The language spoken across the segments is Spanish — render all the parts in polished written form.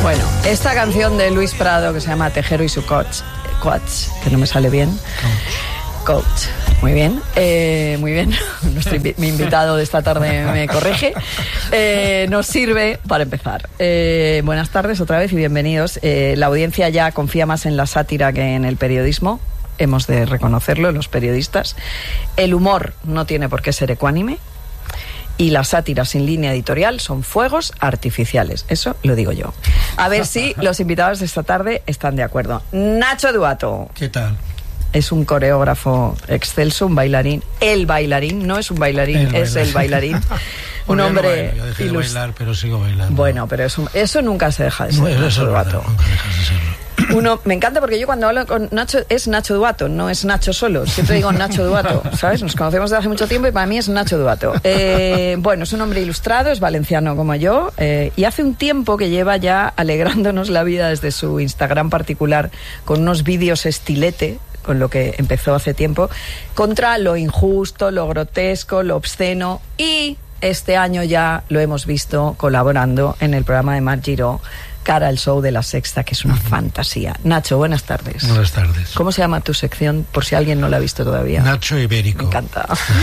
Bueno, esta canción de Luis Prado que se llama Tejero y su coach, que no me sale bien. Coach. Muy bien, muy bien. Mi invitado de esta tarde me corrige. Nos sirve para empezar. Buenas tardes otra vez y bienvenidos. La audiencia ya confía más en la sátira que en el periodismo. Hemos de reconocerlo, los periodistas. El humor no tiene por qué ser ecuánime. Y la sátira sin línea editorial son fuegos artificiales. Eso lo digo yo. A ver si los invitados de esta tarde están de acuerdo. Nacho Duato. ¿Qué tal? Es un coreógrafo excelso, un bailarín. El bailarín, no es un bailarín, es el bailarín. Un hombre yo dejé de bailar, pero sigo bailando. Bueno, pero eso nunca se deja de ser. No, Nacho Duato. Nunca dejas de serlo. Me encanta porque yo cuando hablo con Nacho es Nacho Duato, no es Nacho solo. Siempre digo Nacho Duato, ¿sabes? Nos conocemos desde hace mucho tiempo y para mí es Nacho Duato. Bueno, es un hombre ilustrado, es valenciano como yo, y hace un tiempo que lleva ya alegrándonos la vida desde su Instagram particular con unos vídeos estilete, con lo que empezó hace tiempo, contra lo injusto, lo grotesco, lo obsceno, y este año ya lo hemos visto colaborando en el programa de Mar Giró, Cara al Show de La Sexta, que es una fantasía. Nacho, buenas tardes. Buenas tardes. ¿Cómo se llama tu sección, por si alguien no la ha visto todavía? Nacho Ibérico. Me encanta.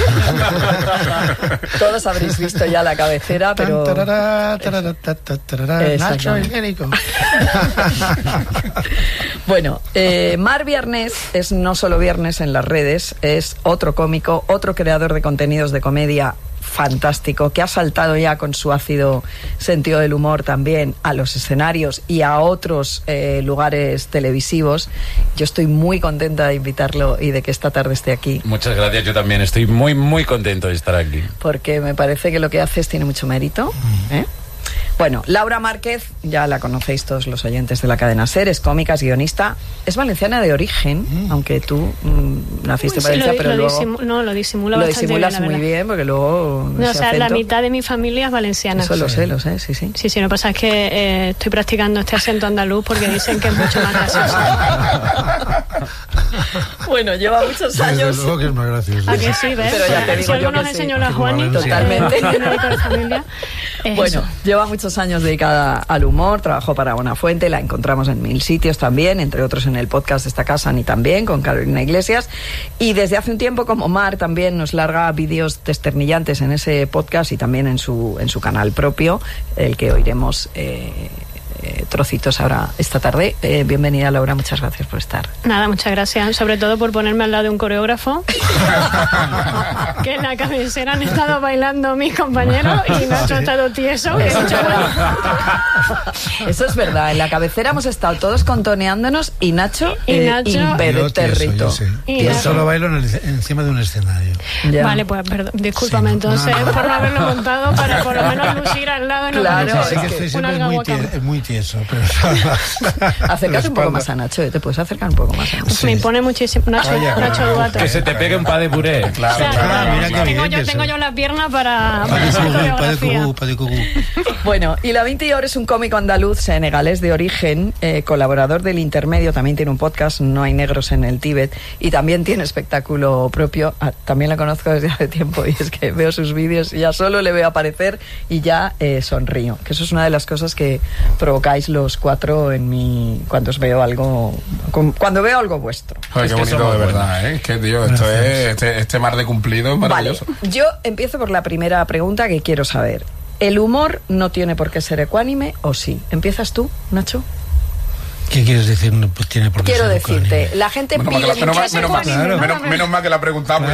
Todos habréis visto ya la cabecera, pero... Nacho Ibérico. Bueno, Mar Viernes es no solo viernes en las redes, es otro cómico, otro creador de contenidos de comedia fantástico, que ha saltado ya con su ácido sentido del humor también a los escenarios y a otros lugares televisivos. Yo estoy muy contenta de invitarlo y de que esta tarde esté aquí. Muchas gracias, yo también estoy muy, muy contento de estar aquí. Porque me parece que lo que haces tiene mucho mérito, ¿eh? Bueno, Laura Márquez, ya la conocéis todos los oyentes de la cadena SER, es cómica, es guionista, es valenciana de origen, aunque tú naciste en Valencia, pero luego... lo disimula lo bastante disimulas bien, muy bien, porque luego... No, o sea, la mitad de mi familia es valenciana. Eso lo sé, sí. Sí, lo que pasa es que estoy practicando este acento andaluz porque dicen que es mucho más gracioso. Bueno, lleva muchos años... Desde luego que es más gracioso. ¿A que sí, ves? Pero ya te digo si yo algo nos que sí. enseñó la Juani, Totalmente. médico de familia, bueno, lleva muchos años dedicada al humor, trabajó para Buenafuente, la encontramos en 1000 sitios también, entre otros en el podcast de esta casa, ni también, con Carolina Iglesias, y desde hace un tiempo, como Mar, también nos larga vídeos desternillantes en ese podcast y también en su canal propio, el que oiremos trocitos ahora esta tarde. Bienvenida, Laura, muchas gracias por estar. Nada, muchas gracias, sobre todo por ponerme al lado de un coreógrafo que en la cabecera han estado bailando mis compañeros y Nacho ha estado tieso. Eso es verdad, en la cabecera hemos estado todos contoneándonos y Nacho impertérrito. Yo solo bailo encima de un escenario. Ya. Vale, pues perdón, discúlpame, sí, entonces por no haberlo montado, para por lo menos lucir al lado. No, claro, es que estoy siempre muy tieso, pero acércate un poco más a Nacho, te puedes acercar un poco más a Nacho. Sí. Me impone muchísimo Nacho Duato. Que se te pegue un pa de puré. Claro, o sea, tengo yo la pierna para Bueno, y Lavín Tior es un cómico andaluz senegalés de origen, colaborador del Intermedio, también tiene un podcast, No hay negros en el Tíbet, y también tiene espectáculo propio. También la conozco desde hace tiempo y es que veo sus vídeos y ya solo le veo aparecer y ya sonrío, que eso es una de las cosas que provocáis los cuatro en mí cuando os veo cuando veo algo vuestro. Joder, qué bonito, de verdad, ¿eh? Que tío, esto es este mar de cumplido es maravilloso. Vale, yo empiezo por la primera pregunta que quiero saber. ¿El humor no tiene por qué ser ecuánime o sí? ¿Empiezas tú, Nacho? ¿Qué quieres decir? No, pues tiene por qué Quiero ser decirte, ecuánime. la gente pide menos mal que la preguntamos.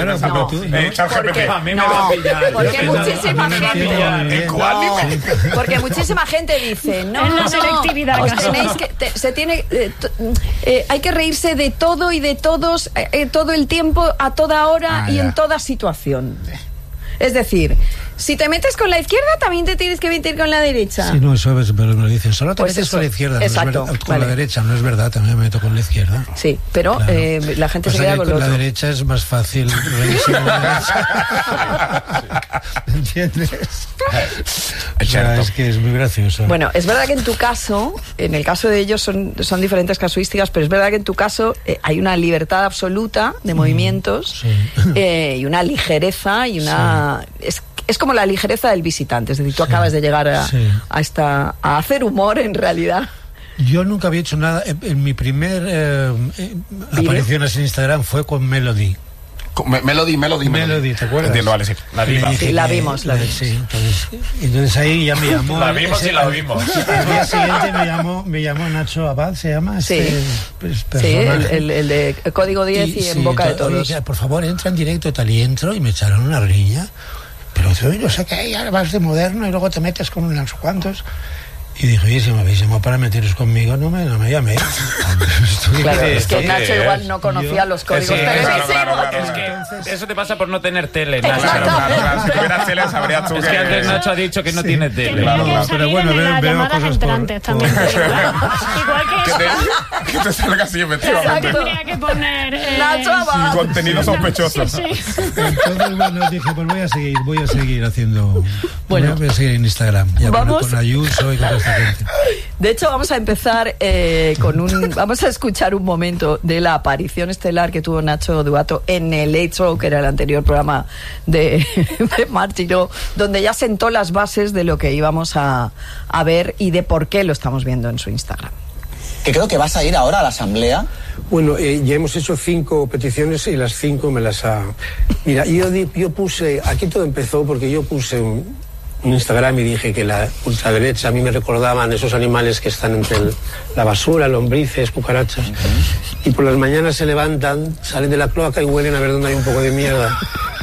Porque muchísima gente dice, no, es la selectividad, tenéis que hay que reírse de todo y de todos todo el tiempo, a toda hora y en toda situación. Es decir, si te metes con la izquierda, también te tienes que meter con la derecha. Sí, no, eso es, pero me lo dicen. Solo te metes con la izquierda, exacto, no es con la derecha, no es verdad, también me meto con la izquierda. Sí, pero claro. La gente se queda con lo otro. La derecha es más fácil reírse con la derecha. ¿Entiendes? O sea, es que es muy gracioso. Bueno, es verdad que en tu caso, en el caso de ellos son diferentes casuísticas, pero es verdad que en tu caso hay una libertad absoluta de movimientos, y una ligereza y una... Es como la ligereza del visitante, es decir, tú acabas de llegar a hacer humor en realidad. Yo nunca había hecho nada. En mi primer aparición en Instagram fue con Melody. Melody, ¿te acuerdas? Entiendo, vale, sí. La diva. Sí, la vimos. Sí, entonces ahí ya me llamó. La vimos y la oímos. Al día siguiente me llamó Nacho Abad, se llama. Sí, el de Código 10 y en boca de todos. Oye, por favor, entra en directo y tal. Y entro y me echaron una riña. Pero tú no sé qué, ahora vas de moderno y luego te metes con unos cuantos. Y dije, oye, si me habéis llamado para meteros conmigo, no me llamé. Claro, es que Nacho igual no conocía los códigos televisivos. Claro. Es que eso te pasa por no tener tele, Nacho. Claro. Si tuvieras tele sabrías tú Es que antes Nacho ha dicho que no tiene tele. Tendría que pero salir bueno, en las veo llamadas cosas entrantes también. Igual que que te salga así, efectivamente. tendría que poner... Nacho Abad. Contenido sospechoso. Sí. Entonces, bueno, dije, pues voy a seguir haciendo. Bueno. Voy a seguir en Instagram. Ya Vamos. con Ayuso y con esta gente. De hecho, vamos a empezar vamos a escuchar un momento de la aparición estelar que tuvo Nacho Duato en el Late Show, que era el anterior programa de Mar Giró, donde ya sentó las bases de lo que íbamos a ver y de por qué lo estamos viendo en su Instagram. Que creo que vas a ir ahora a la asamblea. Bueno, ya hemos hecho 5 peticiones y las 5 me las ha... Mira, yo puse... Aquí todo empezó porque yo puse un Instagram y dije que la ultraderecha a mí me recordaban esos animales que están entre la basura, lombrices, cucarachas. Y por las mañanas se levantan, salen de la cloaca y huelen a ver dónde hay un poco de mierda.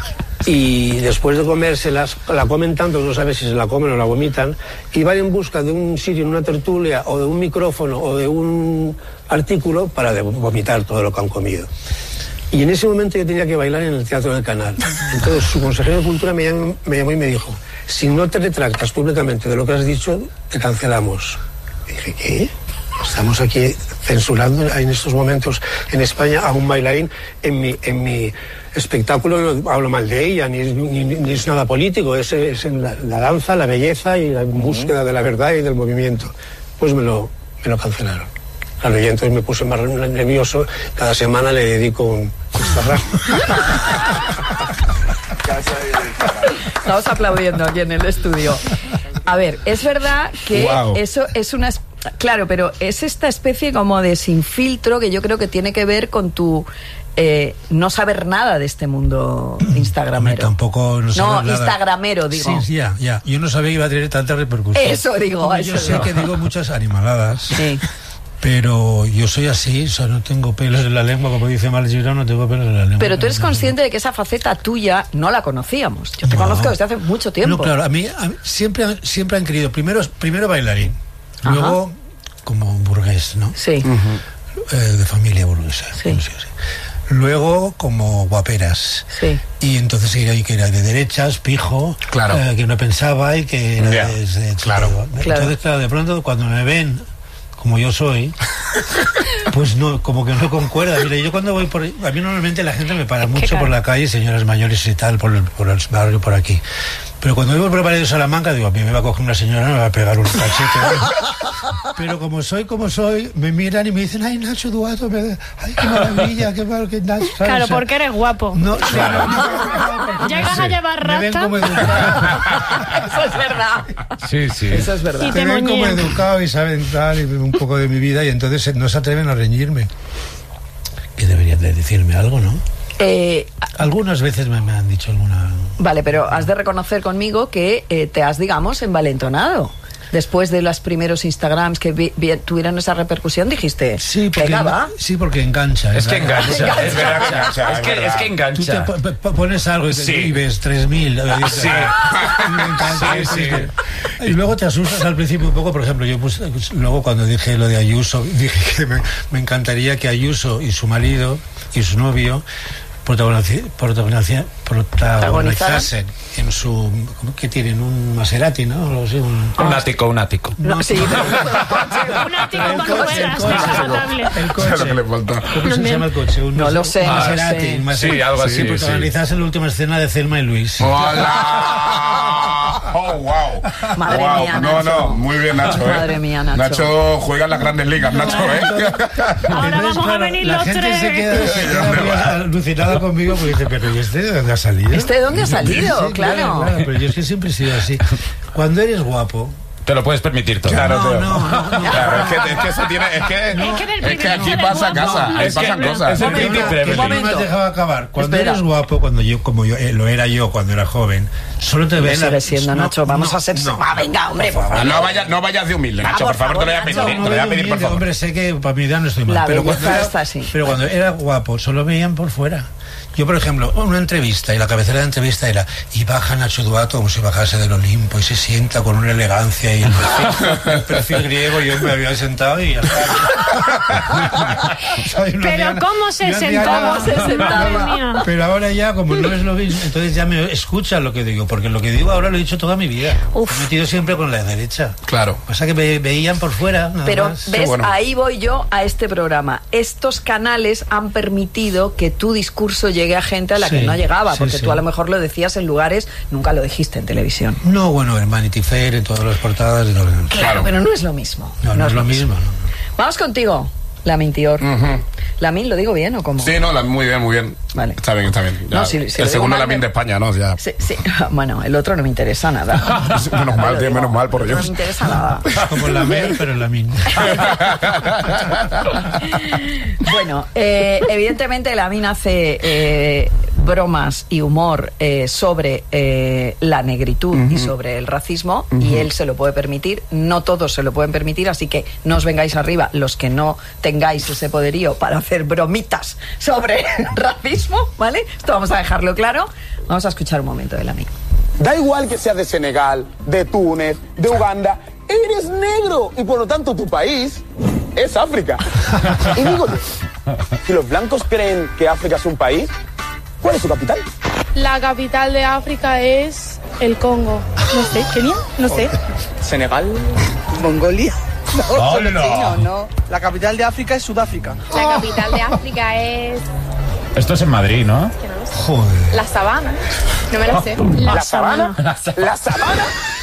Y después de comérselas, la comen tanto, no sabes si se la comen o la vomitan, y van en busca de un sitio, en una tertulia, o de un micrófono, o de un artículo para vomitar todo lo que han comido. Y en ese momento yo tenía que bailar en el Teatro del Canal. Entonces su consejero de Cultura me llamó y me dijo, si no te retractas públicamente de lo que has dicho, te cancelamos. Y dije, ¿qué? Estamos aquí censurando en estos momentos en España a un bailarín. En mi espectáculo no hablo mal de ella, ni es nada político, es en la danza, la belleza y la búsqueda de la verdad y del movimiento. Pues me lo cancelaron. Claro, y entonces me puse más nervioso. Cada semana le dedico un Instagram. Estamos aplaudiendo aquí en el estudio. A ver, es verdad que eso es una... Claro, pero es esta especie como de sin filtro que yo creo que tiene que ver con tu... no saber nada de este mundo instagramero. Tampoco no saber nada. Instagramero, digo. Sí, ya. Yo no sabía que iba a tener tanta repercusión. Eso digo. Yo sé que digo muchas animaladas. Sí. Pero yo soy así, o sea, no tengo pelos en la lengua, como dice Mar Giró, no tengo pelos en la lengua. Pero tú eres consciente de que esa faceta tuya no la conocíamos. Yo te conozco desde hace mucho tiempo. No, claro, a mí siempre han querido, primero bailarín, luego como burgués, ¿no? Sí. De familia burguesa. Sí. No sé, sí. Luego como guaperas. Sí. Y entonces que era de derechas, pijo, Claro. Que no pensaba y que era Claro. Entonces, claro, de pronto cuando me ven como yo soy, pues no, como que no concuerda. Mira, yo cuando voy a mí normalmente la gente me para mucho por la calle, señoras mayores y tal, por el barrio por aquí. Pero cuando voy por el barrio de Salamanca, digo, a mí me va a coger una señora, me va a pegar un cachete. Pero como soy, me miran y me dicen, ay, Nacho Duato, ay, qué maravilla, qué malo que Nacho. ¿sabes? Claro, porque eres guapo. No, Claro. Ya vas a llevar me ven rasta. como educado. Eso es verdad. Sí. Eso es verdad. Y te Me ven como moñían. educado y saben tal, y un poco de mi vida, y entonces no se atreven a reñirme. Que deberían de decirme algo, ¿no? Algunas veces me han dicho alguna... Vale, pero has de reconocer conmigo que te has, digamos, envalentonado. Después de los primeros Instagrams que tuvieron esa repercusión, dijiste, Sí, porque, venga, va. sí, porque engancha. Es que engancha. Es verdad que engancha, Es que Tú te engancha. pones algo y ves 3.000. Sí. Y me encanta. Sí. Y luego te asustas al principio un poco. Por ejemplo, yo luego cuando dije lo de Ayuso, dije que me encantaría que Ayuso y su marido y su novio protagonizasen en su... ¿Qué tienen? Un Maserati, ¿no? Un ático. No, sí, Un ático con ruedas descapotables. El coche. Es lo que le falta. ¿Cómo se llama el coche? No lo sé, Un no lo Maserati. sé. Un Maserati. Sí, algo así, Que protagonizase la última escena de Thelma y Luis. ¡Hola! ¡Oh, wow! Madre Wow. mía, Nacho. No, muy bien, Nacho. Madre mía, Nacho. Nacho juega en las grandes ligas, Nacho, Ahora Entonces, vamos a venir la los gente tres. se queda alucinada conmigo porque dice, pero ¿y este de dónde ha salido? ¿Este de dónde ha salido? Sí, claro. Pero yo es que siempre he sido así. Cuando eres guapo, Te lo puedes permitir todo. Claro, No, tío. no. Claro, es que eso tiene. Es que aquí pasa casa, ahí pasan cosas. Es el príncipe. Que no me momento. has dejado acabar. Cuando Espera. eres guapo, como yo lo era yo cuando era joven, solo te Lo ven sigue siendo, Nacho. Vamos a ser... Venga, hombre, por favor. No vayas de humilde, Nacho, por favor, te lo voy a pedir. Nacho. Te lo voy a pedir, por favor. Hombre, sé que para mi edad no estoy mal. La pero belleza cuando está así. Pero cuando era guapo, solo veían por fuera. Yo, por ejemplo, una entrevista, y la cabecera de la entrevista era, y baja Nacho Duato como si bajase del Olimpo, y se sienta con una elegancia, y el perfil griego, yo me había sentado y ya está. Pero ¿cómo se sentaba? ¿Cómo se sentaba? Madre mía. Pero ahora ya, como no es lo mismo, entonces ya me escuchan lo que digo, porque lo que digo ahora lo he dicho toda mi vida. Uf. Me he metido siempre con la derecha. Claro. Pasa que veían por fuera, nada Pero, más. ¿ves? bueno. Ahí voy yo a este programa. Estos canales han permitido que tu discurso llegue a gente a la que Sí, no llegaba, sí, porque sí. tú a lo mejor lo decías en lugares, nunca lo dijiste en televisión. No, bueno, en Vanity Fair, en todas las portadas. Y todo. Claro, pero no es lo mismo. No es lo mismo. No. Vamos contigo, Lamintior. ¿Lamin lo digo bien o cómo? Sí, no, muy bien, muy bien. Vale. Está bien, está bien. Ya. No, si lo El digo segundo mal, Lamin de España, ¿no? Ya. Sí, sí. Bueno, el otro no me interesa nada. Menos mal, Lo tío, digo. menos mal, por No Dios. me interesa nada. Como la Mer, pero la misma. Bueno, evidentemente Lamin hace bromas y humor sobre la negritud y sobre el racismo, y él se lo puede permitir. No todos se lo pueden permitir, así que no os vengáis arriba los que no tengáis ese poderío para hacer bromitas sobre racismo, ¿vale? Esto vamos a dejarlo claro. Vamos a escuchar un momento de Lamin. Da igual que seas de Senegal, de Túnez, de Uganda, eres negro y por lo tanto tu país es África. Y digo, si los blancos creen que África es un país, ¿cuál es su capital? La capital de África es el Congo. No sé, Kenia, no sé. Senegal. Mongolia. ¡Hola! La capital de África es Sudáfrica. La capital de África es... Esto es en Madrid, ¿no? que no lo sé. Joder. La sabana. No me la sé. ¿La sabana? ¿La sabana?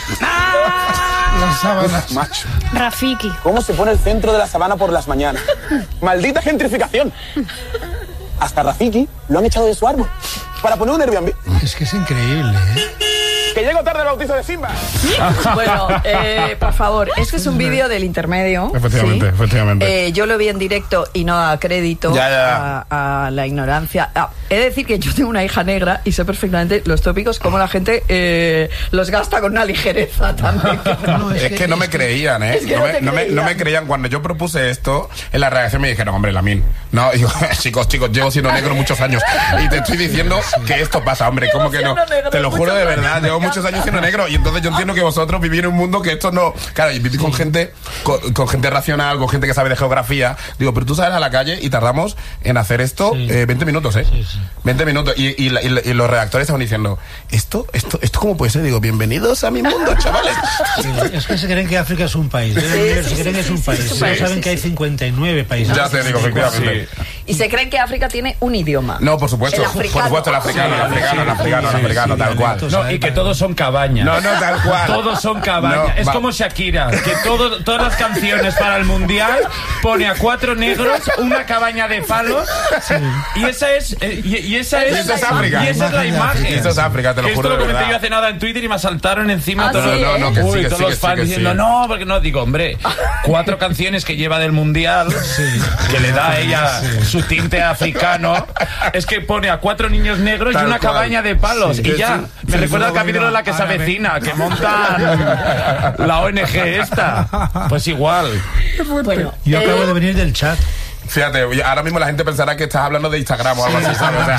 Las sábanas. Macho, Rafiki. ¿cómo se pone el centro de la sabana por las mañanas? ¡Maldita gentrificación! Hasta Rafiki lo han echado de su árbol para poner un Airbnb. Es que es increíble, ¿eh? Que llego tarde al bautizo de Simba. Bueno, por favor, este es un vídeo del intermedio. Efectivamente, ¿sí? efectivamente. Yo lo vi en directo y no da crédito Ya. A la ignorancia. He de decir que yo tengo una hija negra y sé perfectamente los tópicos, cómo la gente los gasta con una ligereza también. Es que no me creían, ¿eh? Es que no te no me creían. Cuando yo propuse esto, en la reacción me dijeron, hombre, Lamin. No, digo, chicos, llevo siendo negro muchos años. Y te estoy diciendo que esto pasa, hombre, ¿cómo que no? siendo negro Te lo juro muchos de años, verdad, me llevo muchos encanta. años siendo negro. Y entonces yo entiendo que vosotros vivís en un mundo que esto no. Claro, y vivís con gente, con gente racional, con gente que sabe de geografía. Digo, pero tú sales a la calle y tardamos en hacer esto 20 minutos, ¿eh? Sí, sí. 20 minutos. Y los redactores estaban diciendo, ¿esto cómo puede ser? Digo, bienvenidos a mi mundo, chavales. Sí, es que se creen que África es un país. Se creen que es un país. es un No país, saben sí, que hay sí. 59 países. Ya te digo, efectivamente. Y se creen que África tiene un idioma. No, por supuesto. El africano. Por supuesto, el africano, tal cual. No, y que todos son cabañas. No, tal cual. Todos son cabañas. No, es va. como Shakira, que todas las canciones para el mundial pone a 4 negros, una cabaña de palos, y esa es Eso es África. Y esa es la imagen. Eso es África, te lo Que juro esto de lo comenté verdad. yo hace nada en Twitter y me saltaron encima Ah, todos, sí, no, que sí, Uy, que todos sí, los que sí, fans que diciendo, sí. no, porque no, digo, hombre, 4 canciones que lleva del mundial, que le da a ella su tinte africano, es que pone a 4 niños negros Tal y una cual. cabaña de palos, Sí, y sí, ya. sí. Me Sí, recuerda al luego capítulo de La que se árabe. avecina, que montan la ONG esta. Pues igual. Bueno, Yo acabo de venir del chat. Fíjate, ahora mismo la gente pensará que estás hablando de Instagram o algo así, ¿sabes? O sea,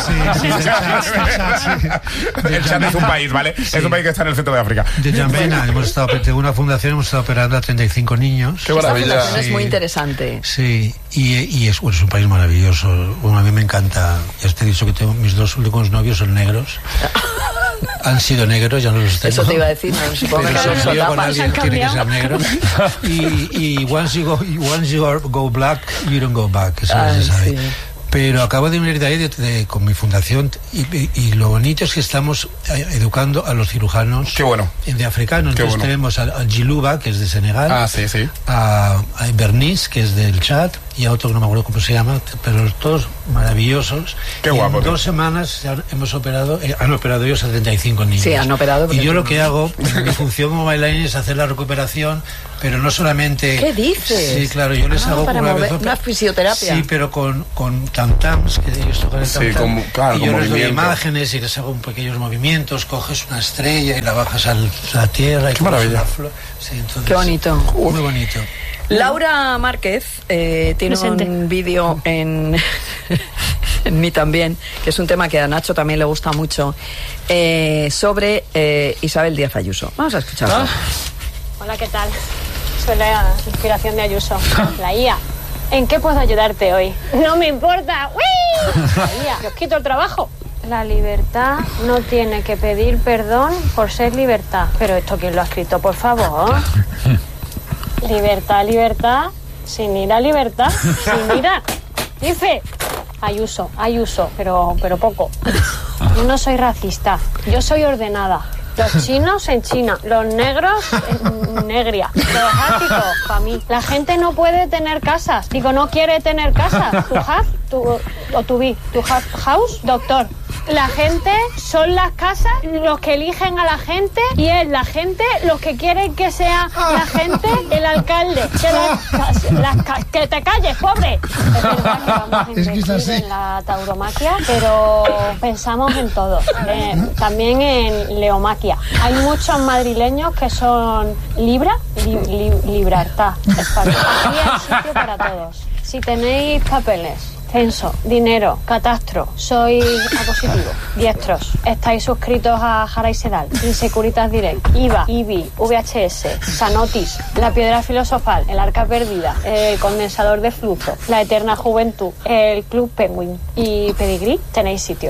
el chat es un país, ¿vale? Es un país que está en el centro de África. De Jambena, tengo una fundación, hemos estado operando a 35 niños. Qué esta maravilla. fundación es muy interesante. Sí, y es un país maravilloso. Bueno, a mí me encanta. Ya te he dicho que tengo mis 2 últimos novios son negros. Han sido negros, ya no los tengo. Eso te iba a decir, no, supongo que Pero son si yo con sotapas. alguien tiene que ser negro. Y once you go black, you don't go back. Eso Ay, se sabe. sí. Pero acabo de venir de ahí con mi fundación y lo bonito es que estamos educando a los cirujanos Qué bueno. de africano. Qué Entonces bueno. tenemos a Giluba, que es de Senegal, Ah, sí, sí. a Bernice, que es del Chad, y a otro que no me acuerdo cómo se llama, pero todos maravillosos. Qué y guapo, en tío. 2 semanas hemos operado, han operado ellos 75 niños. Sí, han operado. Y yo lo que hago, mi función como bailarín es hacer la recuperación, pero no solamente... ¿Qué dices? Sí, claro, yo les hago para una mover, vez... una fisioterapia. Sí, pero con tam-tams, que ellos tocan el Sí, tam-tam. claro, y con yo les doy movimiento. imágenes y les hago pequeños movimientos, coges una estrella y la bajas a la tierra. Y Qué maravilla. Sí, entonces, Qué bonito. Muy bonito. Laura Márquez tiene Presente. un vídeo en mí también, que es un tema que a Nacho también le gusta mucho, sobre Isabel Díaz Ayuso. Vamos a escucharlo. Hola, ¿qué tal? Soy la inspiración de Ayuso, la IA. ¿En qué puedo ayudarte hoy? ¡No me importa! ¡Uy! La IA, que os quito el trabajo. La libertad no tiene que pedir perdón por ser libertad. Pero esto, ¿quién lo ha escrito, por favor? Libertad, libertad, sin ir a libertad, sin ir a... Dice Ayuso, pero poco. Yo no soy racista, yo soy ordenada. Los chinos en China, los negros en negria, los asiáticos, para mí. La gente no puede tener casas, digo, no quiere tener casas. To have, to have house, doctor. La gente son las casas los que eligen a la gente y es la gente los que quieren que sea la gente el alcalde. Que te calles, pobre. Es verdad que vamos a invertir en la tauromaquia, pero pensamos en todo. También en leomaquia. Hay muchos madrileños que son libertad. Aquí hay sitio para todos. Si tenéis papeles, censo, dinero, catastro, sois A positivo, diestros, estáis suscritos a Jara y Sedal, Insecuritas Direct, IVA, IBI, VHS, Sanotis, La Piedra Filosofal, El Arca Perdida, el Condensador de Flujo, La Eterna Juventud, el Club Penguin y Pedigrí, tenéis sitio.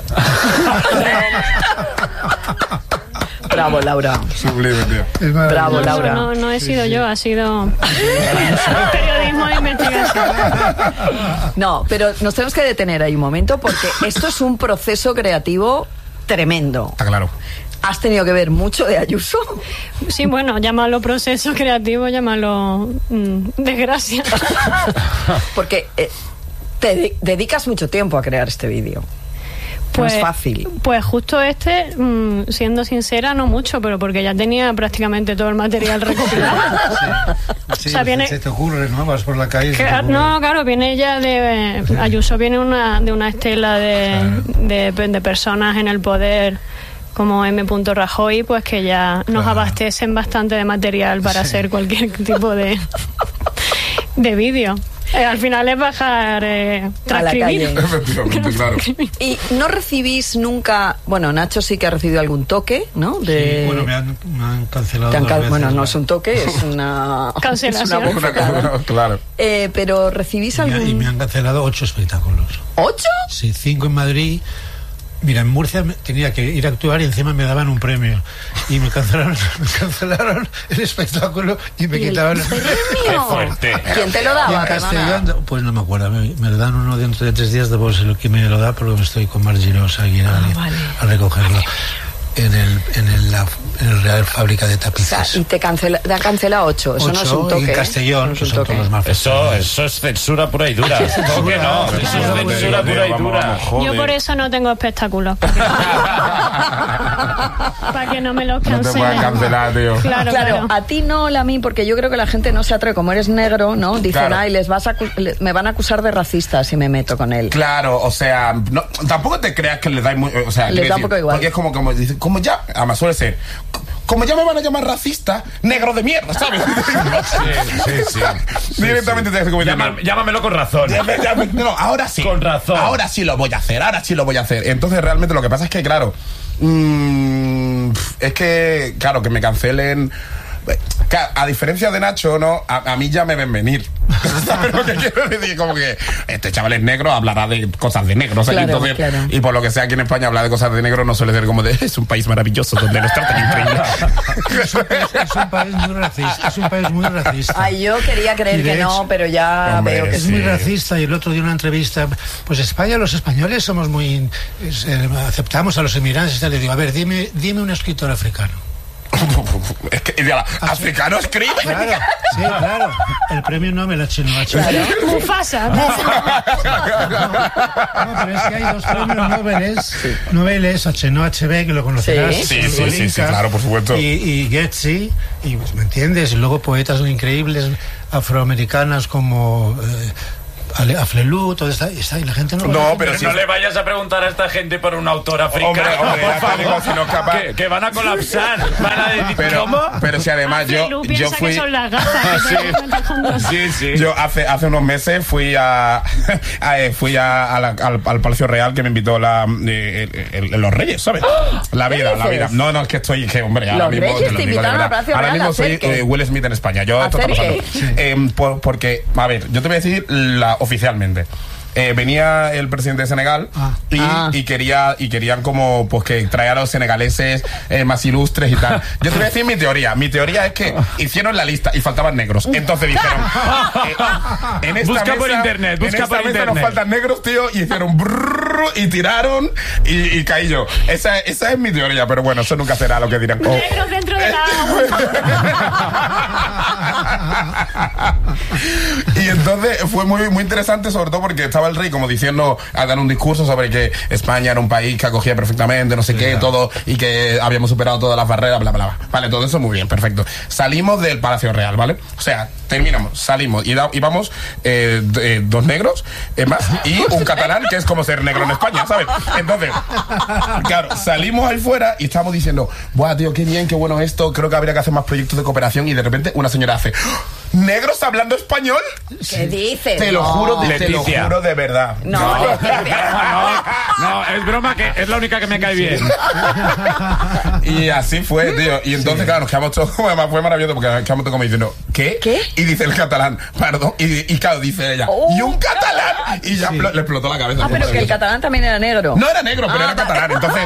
Bravo, Laura. Sublime, tío. Bravo, Laura. No he sido yo, ha sido periodismo de investigación. No, pero nos tenemos que detener ahí un momento porque esto es un proceso creativo tremendo. Está claro. ¿Has tenido que ver mucho de Ayuso? Sí, bueno, llámalo proceso creativo, llámalo desgracia. Porque te dedicas mucho tiempo a crear este vídeo. No es fácil. Pues justo siendo sincera, no mucho, pero porque ya tenía prácticamente todo el material recopilado. Sí, O sea, viene... se te ocurre, ¿no? Vas por la calle. No, claro, viene ya de... Ayuso viene de una estela de personas en el poder como M. Rajoy, pues que ya nos abastecen bastante de material para hacer cualquier tipo de vídeo. Al final es bajar a la calle. Efectivamente, claro. Y no recibís nunca... Bueno, Nacho sí que ha recibido algún toque, ¿no? Sí, bueno, me han cancelado Te han 2 veces. bueno, no es un toque, es una... Cancelación. Es una bofetada. Claro. Pero recibís algún... Y me han cancelado 8 espectáculos. ¿8? Sí, 5 en Madrid. Mira, en Murcia tenía que ir a actuar y encima me daban un premio. Y me cancelaron el espectáculo y me quitaban el premio. ¡Qué fuerte! ¿Quién te lo Y daba? en Castellón, pues no me acuerdo, me lo dan uno dentro de 3 días, después lo que me lo da, porque me estoy con Margiros aquí a recogerlo. En el Real Fábrica de Tapices. O sea, y te han cancelado 8. Eso no es un toque. Y en Castellón, que son todos los más Eso es censura pura y dura. ¿Cómo que no? Eso es censura pura y dura. Yo por eso no tengo espectáculos. Para que no me los cancelen. No te puedan cancelar, tío. Claro, a ti no, a mí, porque yo creo que la gente no se atreve, como eres negro, ¿no? Dicen, Claro. ay, me van a acusar de racista si me meto con él. Claro, o sea, no, tampoco te creas que les da muy... O sea, Les quiero da un poco igual. Porque es como dicen, como ya, además suele ser, como ya me van a llamar racista, negro de mierda, ¿sabes? Sí. Directamente te como Llámamelo con razón. No, ahora sí. Con razón. Ahora sí lo voy a hacer, Entonces, realmente lo que pasa es que, claro, es que, claro, que me cancelen... A diferencia de Nacho, ¿no? A mí ya me ven venir. ¿Sabes lo que quiero decir? Como que este chaval es negro, hablará de cosas de negros. Claro, entonces, claro. Y por lo que sea, aquí en España hablar de cosas de negro no suele ser como de es un país maravilloso donde no está tan increíble. Es un país muy racista. Ay, yo quería creer Y de que no, hecho, pero ya hombre, veo que Es sí. muy racista, y el otro día en una entrevista, pues España, los españoles somos muy... aceptamos a los emigrantes, y tal. Le digo, a ver, dime un escritor africano. Es que africano escribe. Claro, sí, claro. El premio Nobel a Chinua Achebe. Mufasa. No, pero es que hay dos premios Nobeles a Chinua Achebe, que lo conocerás. Sí, claro, por supuesto. Y Getty, y ¿me entiendes? Y luego poetas increíbles afroamericanas como Aflelu, todo está, y la gente pero no le vayas a preguntar a esta gente por un autor africano, hombre, por favor, digo, si no capaz... que van a colapsar, van a decir, ¿cómo? Pero si además yo fui... Que son las gafas, sí. Yo hace unos meses fui al Palacio Real, que me invitó los Reyes, ¿sabes? La vida. No, es que hombre, ahora mismo Reyes te invitaron al Palacio Real. Ahora mismo soy Will Smith en España. Esto está pasando. Porque, a ver, yo te voy a decir oficialmente. Venía el presidente de Senegal y querían como pues que traer a los senegaleses más ilustres y tal. Yo te voy a decir mi teoría. Mi teoría es que hicieron la lista y faltaban negros. Entonces dijeron, en esta busca mesa, por internet, nos faltan negros, tío, y hicieron y tiraron y caí yo. Esa es mi teoría, pero bueno, eso nunca será lo que dirán. Negros dentro de la agua. Y entonces fue muy, muy interesante, sobre todo porque estaba el rey como diciendo, a dar un discurso sobre que España era un país que acogía perfectamente, no sé qué, todo, y que habíamos superado todas las barreras, bla, bla, bla. Vale, todo eso muy bien, perfecto. Salimos del Palacio Real, ¿vale? O sea, terminamos, salimos y vamos dos negros más y un catalán, que es como ser negro en España, ¿sabes? Entonces, claro, salimos ahí fuera y estamos diciendo, buah, tío, qué bien, qué bueno esto, creo que habría que hacer más proyectos de cooperación, y de repente una señora hace, ¿negros hablando español? ¿Qué dices? Te lo juro de verdad. No, es broma, que es la única que me cae bien. Y así fue, tío. Y entonces, claro, nos quedamos todos, además fue maravilloso, porque nos quedamos todos como diciendo, ¿qué? Y dice el catalán, perdón, y claro, dice ella, ¿y un catalán? Y ya le explotó la cabeza. Pero que el catalán también era negro. No era negro, pero era catalán. Entonces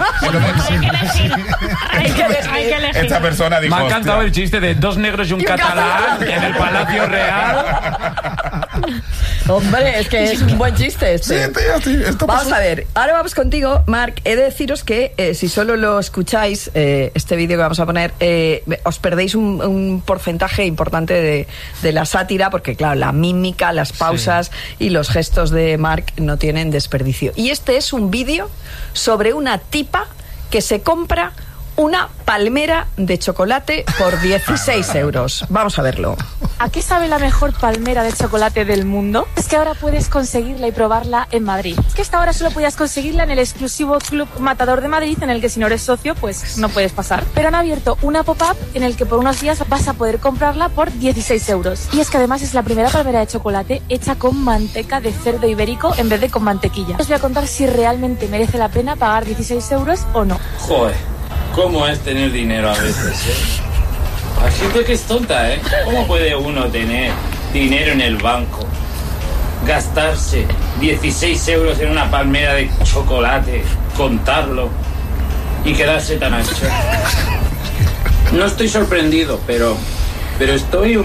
hay que elegir. Esta persona dijo, me ha encantado el chiste de dos negros y un catalán en el Palacio Real. Hombre, es que es un buen chiste este. Sí, tío, sí, vamos a ver, ahora vamos contigo, Marc. He de deciros que si solo lo escucháis, este vídeo que vamos a poner, os perdéis un porcentaje importante de la sátira, porque claro, la mímica, las pausas y los gestos de Marc no tienen desperdicio. Y este es un vídeo sobre una tipa que se compra una palmera de chocolate por 16 euros. Vamos a verlo. ¿A qué sabe la mejor palmera de chocolate del mundo? Es que ahora puedes conseguirla y probarla en Madrid. Es que hasta ahora solo podías conseguirla en el exclusivo Club Matador de Madrid, en el que si no eres socio, pues no puedes pasar. Pero han abierto una pop-up en el que por unos días vas a poder comprarla por 16 euros. Y es que además es la primera palmera de chocolate hecha con manteca de cerdo ibérico en vez de con mantequilla. Os voy a contar si realmente merece la pena pagar 16 euros o no. Joder, ¿cómo es tener dinero a veces, Hay gente que es tonta, ¿Cómo puede uno tener dinero en el banco, gastarse 16 euros en una palmera de chocolate, contarlo y quedarse tan ancho? No estoy sorprendido, pero estoy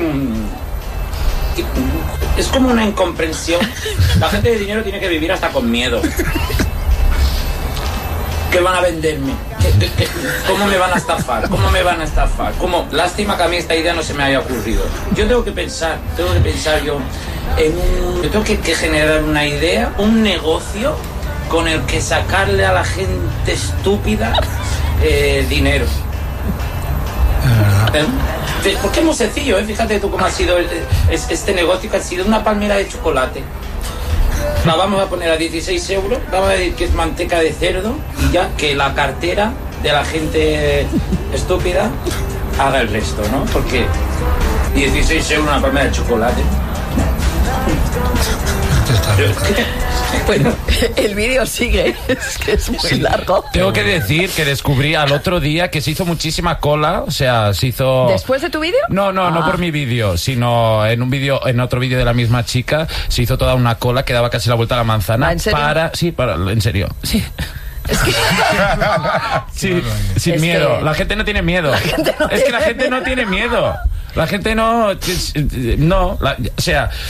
es como una incomprensión. La gente de dinero tiene que vivir hasta con miedo. ¿Qué van a venderme? ¿Cómo me van a estafar? ¿Cómo me van a estafar? ¿Cómo? Lástima que a mí esta idea no se me haya ocurrido. Yo tengo que pensar yo tengo que generar una idea, un negocio con el que sacarle a la gente estúpida dinero. Porque es muy sencillo, Fíjate tú cómo ha sido este negocio, que ha sido una palmera de chocolate. La vamos a poner a 16 euros, vamos a decir que es manteca de cerdo, y ya que la cartera de la gente estúpida haga el resto, ¿no? Porque 16 euros una palmera de chocolate. Bueno, el vídeo sigue, es que es muy largo. Tengo que decir que descubrí al otro día que se hizo muchísima cola, o sea, se hizo... ¿Después de tu vídeo? No por mi vídeo, sino en otro vídeo de la misma chica, se hizo toda una cola que daba casi la vuelta a la manzana. ¿En serio? En serio, sí. Es que... sí, sin miedo. La gente no tiene miedo. La gente no tiene miedo. La gente no... o sea,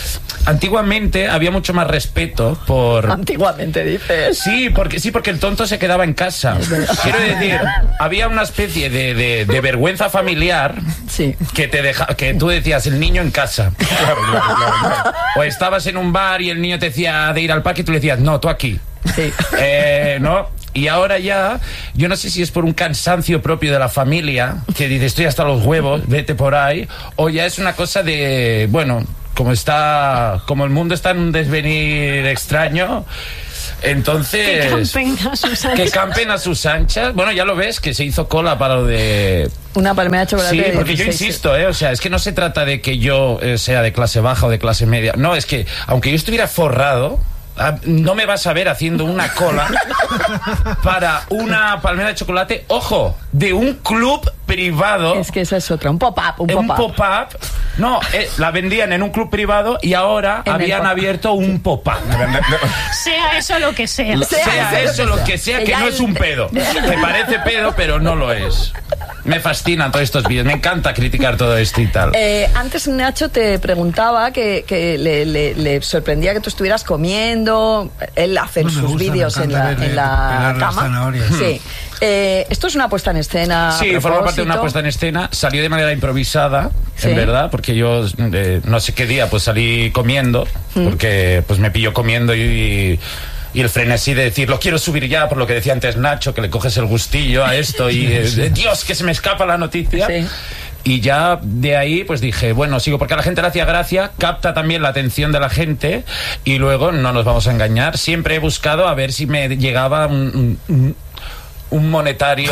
antiguamente había mucho más respeto por... Antiguamente, dices. Sí, porque el tonto se quedaba en casa. Quiero decir, había una especie de vergüenza familiar que te que tú decías, el niño en casa. Claro. O estabas en un bar y el niño te decía de ir al parque y tú le decías, no, tú aquí. Sí. ¿No? Y ahora ya, yo no sé si es por un cansancio propio de la familia, que dice, estoy hasta los huevos, vete por ahí, o ya es una cosa de, bueno, como el mundo está en un desvenir extraño, entonces... Que campen a sus anchas. Bueno, ya lo ves, que se hizo cola para lo de... Una palmera de chocolate. Sí, de porque 16. Yo insisto, o sea, es que no se trata de que yo sea de clase baja o de clase media. No, es que, aunque yo estuviera forrado... no me vas a ver haciendo una cola para una palmera de chocolate, ojo, de un club privado. Es que esa es otra, un pop-up. Un pop-up. No, la vendían en un club privado y ahora habían abierto un pop-up. Sea eso lo que sea. Sea eso lo que sea, que no es un pedo. Me parece pedo, pero no lo es. Me fascinan todos estos vídeos, me encanta criticar todo esto y tal. Antes Nacho te preguntaba que le sorprendía que tú estuvieras comiendo. Él hace sus vídeos en la cama. Sí. Esto es una puesta en escena. Sí, forma parte de una puesta en escena. Salió de manera improvisada, en verdad, porque yo no sé qué día pues salí comiendo, porque pues me pilló comiendo y el frenesí de decir, lo quiero subir ya, por lo que decía antes Nacho, que le coges el gustillo a esto y Dios, que se me escapa la noticia. Sí. Y ya de ahí pues dije, bueno, sigo, porque a la gente le hacía gracia, capta también la atención de la gente y luego, no nos vamos a engañar, siempre he buscado a ver si me llegaba un monetario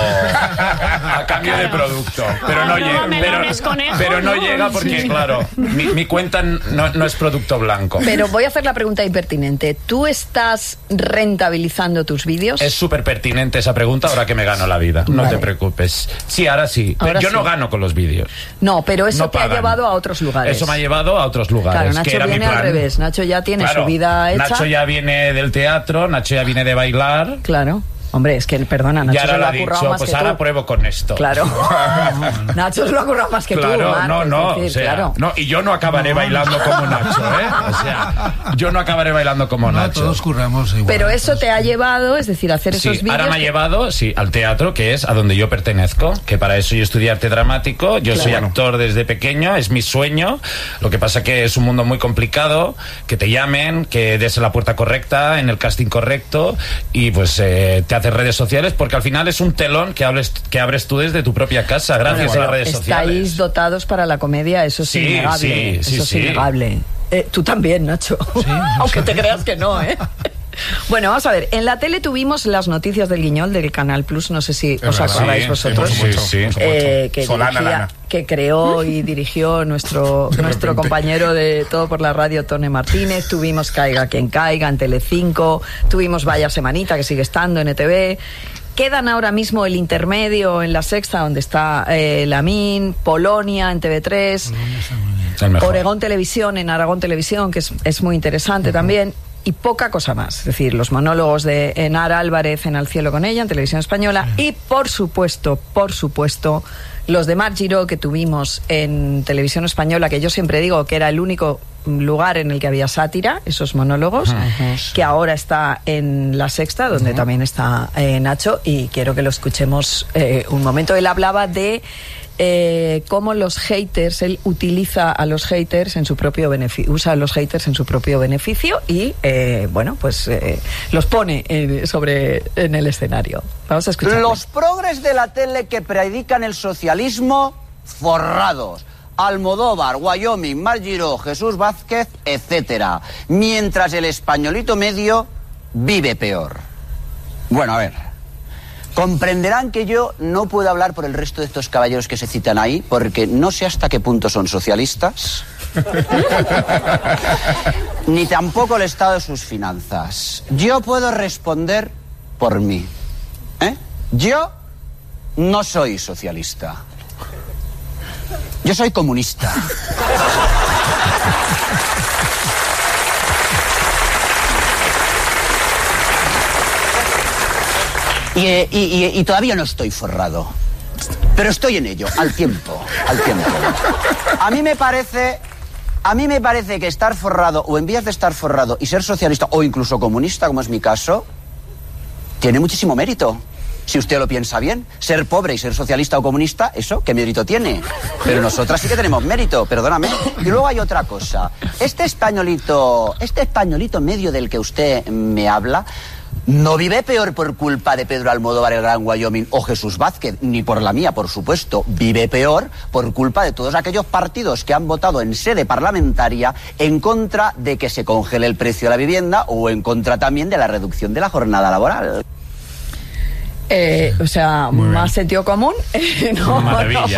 a cambio de producto, pero no llega, pero no llega porque claro, mi cuenta no es producto blanco. Pero voy a hacer la pregunta impertinente. ¿Tú estás rentabilizando tus vídeos? Es súper pertinente esa pregunta ahora que me gano la vida. No te preocupes. Sí, ahora sí. Ahora yo no gano con los vídeos. No, pero eso te ha llevado a otros lugares. Eso me ha llevado a otros lugares. Claro, Nacho que era viene al revés. Nacho ya tiene su vida hecha. Nacho ya viene del teatro, Nacho ya viene de bailar. Claro. Hombre, es que, perdona, Nacho se lo ha currado más pues que ahora tú. Pruebo con esto. Claro. Nacho se lo ha currado más que tú, Marc, no, decir, o sea, claro. No, y yo no acabaré bailando como Nacho, ¿eh? O sea, yo no acabaré bailando como Nacho. Todos curramos igual. Pero eso te ha llevado, es decir, hacer esos vídeos... ahora me ha llevado, al teatro, que es a donde yo pertenezco, que para eso yo estudié arte dramático, yo soy actor desde pequeño, es mi sueño, lo que pasa que es un mundo muy complicado, que te llamen, que des la puerta correcta, en el casting correcto, y pues te haces redes sociales, porque al final es un telón que abres tú desde tu propia casa, gracias a las redes sociales. Estáis dotados para la comedia, eso es innegable. Eso es innegable. Tú también, Nacho. Sí, aunque te creas que no, ¿eh? Bueno, vamos a ver. En la tele tuvimos las noticias del Guiñol del Canal Plus. No sé si os acordáis vosotros. Que creó y dirigió nuestro compañero de Todo por la Radio, Tone Martínez. Tuvimos Caiga quien caiga en Telecinco. Tuvimos Vaya Semanita, que sigue estando en ETV. Quedan ahora mismo el intermedio en La Sexta, donde está Lamin, Polonia en TV3, Oregón Televisión en Aragón Televisión, que es muy interesante también. Y poca cosa más, es decir, los monólogos de Enara Álvarez en Al cielo con ella, en Televisión Española, y por supuesto, los de Marc Giró que tuvimos en Televisión Española, que yo siempre digo que era el único lugar en el que había sátira, esos monólogos, que ahora está en La Sexta, donde también está Nacho, y quiero que lo escuchemos un momento. Él hablaba de cómo los haters, él utiliza a los haters en su propio beneficio, usa a los haters en su propio beneficio y los pone en el escenario. Vamos a escuchar. Los progres de la tele que predican el socialismo, forrados. Almodóvar, Wyoming, Marc Giró, Jesús Vázquez, etcétera. Mientras el españolito medio vive peor. Bueno, a ver. Comprenderán que yo no puedo hablar por el resto de estos caballeros que se citan ahí, porque no sé hasta qué punto son socialistas, ni tampoco el estado de sus finanzas. Yo puedo responder por mí. Yo no soy socialista. Yo soy comunista. Y todavía no estoy forrado. Pero estoy en ello, al tiempo. A mí me parece A mí me parece que estar forrado, o en vías de estar forrado y ser socialista, o incluso comunista, como es mi caso, tiene muchísimo mérito. Si usted lo piensa bien, ser pobre y ser socialista o comunista, ¿eso qué mérito tiene? Pero nosotras sí que tenemos mérito, perdóname. Y luego hay otra cosa. Este españolito medio del que usted me habla, no vive peor por culpa de Pedro Almodóvar, el Gran Wyoming, o Jesús Vázquez, ni por la mía, por supuesto. Vive peor por culpa de todos aquellos partidos que han votado en sede parlamentaria en contra de que se congele el precio de la vivienda o en contra también de la reducción de la jornada laboral. O sea, más sentido común. No, Maravilla.